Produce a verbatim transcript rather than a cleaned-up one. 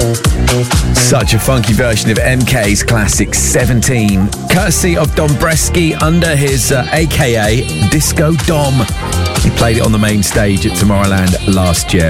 Such a funky version of M K's classic seventeen, courtesy of Dombresky under his uh, A K A Disco Dom. He played it on the main stage at Tomorrowland last year.